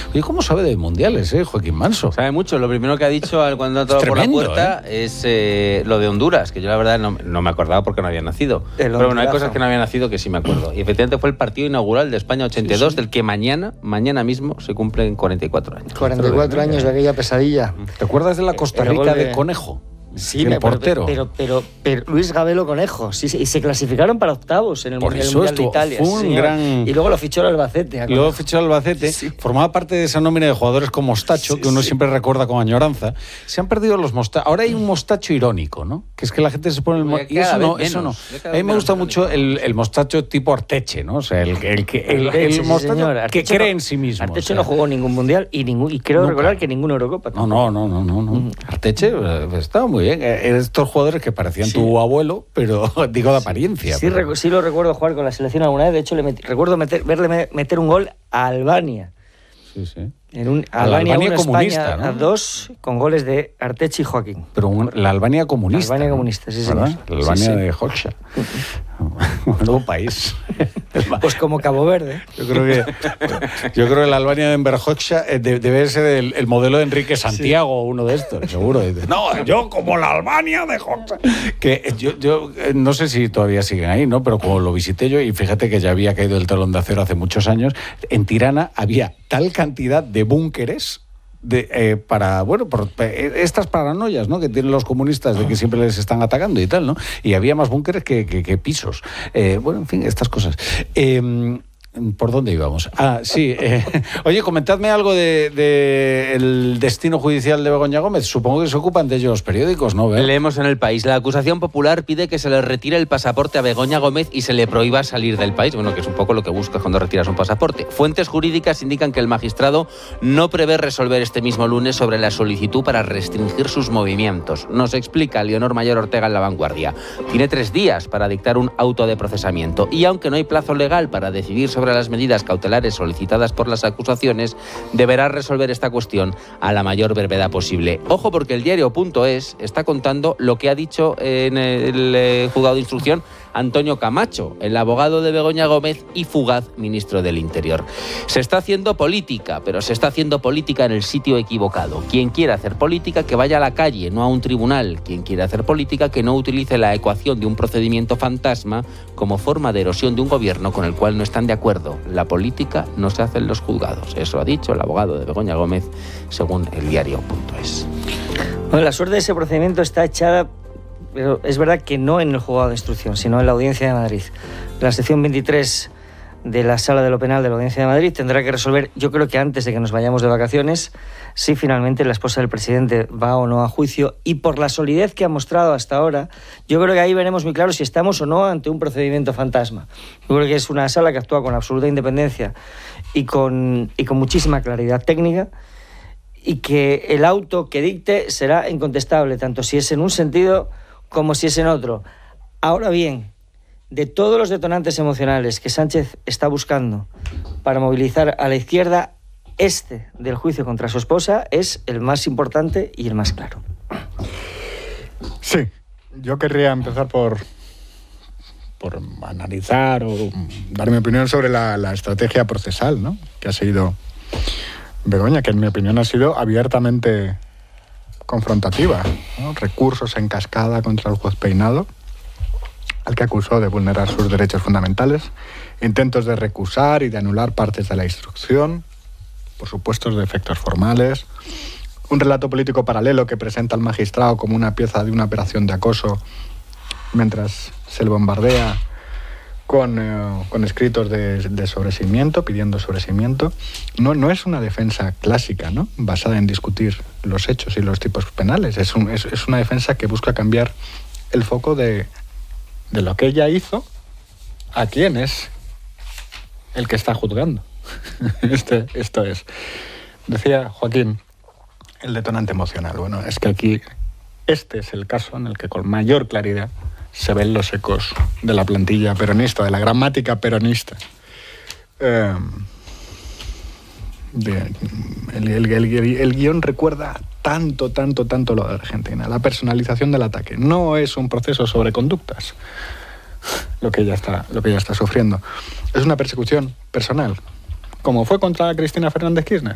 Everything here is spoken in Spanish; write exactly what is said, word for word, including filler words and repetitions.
Oye, ¿cómo sabe de mundiales, eh, Joaquín Manso? Sabe mucho. Lo primero que ha dicho cuando ha entrado por la puerta ¿eh? es eh, lo de Honduras, que yo la verdad no, no me acordaba porque no había nacido. El Pero bueno, hay cosas que no había nacido que sí me acuerdo. Y efectivamente fue el partido inaugural de España ochenta y dos, sí, sí. del que mañana, mañana mismo, se cumplen cuarenta y cuatro años. cuarenta y cuatro años de aquella pesadilla. ¿Te acuerdas de la Costa Rica de Conejo? Sí, el me, portero. Pero, pero, pero, pero Luis Gabelo Conejo, sí, sí, y se clasificaron para octavos en el, Por mundial, eso el mundial estuvo, de Italia. Fue un sí, gran... Y luego lo fichó el Albacete. Y luego fichó el Albacete. Sí. Formaba parte de esa nómina de jugadores con mostacho, sí, que uno sí. siempre recuerda con añoranza. Se han perdido los mostachos. Ahora hay un mostacho irónico, ¿no? Que es que la gente se pone el mostacho. Y eso no, menos, eso no. A mí me gusta mucho el, el mostacho tipo Arteche, ¿no? O sea, el, el, el, el, el, el mostacho sí, que cree no, en sí mismo. Arteche o sea. no jugó ningún mundial y, ningún, y creo Nunca. recordar que ninguna Eurocopa. No, no, no, no, no. no. Mm. Arteche pues, estaba muy bien. Estos jugadores que parecían sí. tu abuelo, pero digo de apariencia. Sí, pero... sí, sí lo recuerdo jugar con la selección alguna vez. De hecho, le met... recuerdo meter, verle meter un gol a Albania. Sí, sí. En un a Albania, Albania uno, comunista, España, ¿no? a dos, con goles de Arteche y Joaquín. Pero un, la Albania comunista. La Albania ¿no? comunista, sí, señor. La Albania sí, sí. de Hoxha. Un nuevo país. Pues como Cabo Verde. Yo creo que, yo creo que la Albania de Enver Hoxha debe ser el, el modelo de Enrique Santiago, sí. uno de estos, seguro. No, yo como la Albania de Hoxha. Que yo, yo no sé si todavía siguen ahí, ¿no? Pero como lo visité yo, y fíjate que ya había caído el telón de acero hace muchos años, en Tirana había tal cantidad de búnkeres de, eh, para, bueno, por eh, estas paranoias, ¿no?, que tienen los comunistas de que siempre les están atacando y tal, ¿no? Y había más búnkeres que, que, que pisos. Eh, bueno, en fin, estas cosas. Eh, ¿Por dónde íbamos? Ah, sí. Eh, oye, comentadme algo de, de el destino judicial de Begoña Gómez. Supongo que se ocupan de ellos los periódicos, ¿no? ¿Ve? Leemos en El País. La acusación popular pide que se le retire el pasaporte a Begoña Gómez y se le prohíba salir del país. Bueno, que es un poco lo que buscas cuando retiras un pasaporte. Fuentes jurídicas indican que el magistrado no prevé resolver este mismo lunes sobre la solicitud para restringir sus movimientos. Nos explica Leonor Mayor Ortega en La Vanguardia. Tiene tres días para dictar un auto de procesamiento y aunque no hay plazo legal para decidir sobre las medidas cautelares solicitadas por las acusaciones, deberá resolver esta cuestión a la mayor brevedad posible. Ojo, porque el diario.es está contando lo que ha dicho en el juzgado de instrucción Antonio Camacho, el abogado de Begoña Gómez y fugaz ministro del Interior. Se está haciendo política, pero se está haciendo política en el sitio equivocado. Quien quiera hacer política, que vaya a la calle, no a un tribunal. Quien quiera hacer política, que no utilice la ecuación de un procedimiento fantasma como forma de erosión de un gobierno con el cual no están de acuerdo. La política no se hace en los juzgados. Eso ha dicho el abogado de Begoña Gómez, según el diario.es. Bueno, la suerte de ese procedimiento está echada, pero es verdad que no en el juzgado de instrucción, sino en la Audiencia de Madrid. La sección veintitrés de la Sala de lo Penal de la Audiencia de Madrid tendrá que resolver, yo creo que antes de que nos vayamos de vacaciones, si finalmente la esposa del presidente va o no a juicio, y por la solidez que ha mostrado hasta ahora, yo creo que ahí veremos muy claro si estamos o no ante un procedimiento fantasma. Yo creo que es una sala que actúa con absoluta independencia y con, y con muchísima claridad técnica, y que el auto que dicte será incontestable, tanto si es en un sentido como si es en otro. Ahora bien, de todos los detonantes emocionales que Sánchez está buscando para movilizar a la izquierda, este del juicio contra su esposa es el más importante y el más claro. Sí, yo querría empezar por, por analizar o dar mi opinión sobre la, la estrategia procesal, ¿no?, que ha seguido Begoña, que en mi opinión ha sido abiertamente confrontativa, ¿no? Recursos en cascada contra el juez Peinado, al que acusó de vulnerar sus derechos fundamentales, intentos de recusar y de anular partes de la instrucción, por supuestos defectos formales, un relato político paralelo que presenta al magistrado como una pieza de una operación de acoso mientras se le bombardea con, eh, con escritos de, de sobreseimiento, pidiendo sobreseimiento. No, no es una defensa clásica, ¿no?, basada en discutir los hechos y los tipos penales. Es, un, es, es una defensa que busca cambiar el foco de, de lo que ella hizo a quién es el que está juzgando. este, esto es. Decía Joaquín, el detonante emocional. Bueno, es que aquí este es el caso en el que con mayor claridad se ven los ecos de la plantilla peronista, de la gramática peronista. Eh, de, el, el, el, el guión recuerda tanto, tanto, tanto lo de Argentina. La personalización del ataque. No es un proceso sobre conductas lo que ella está, lo que ella está sufriendo. Es una persecución personal, como fue contra Cristina Fernández Kirchner.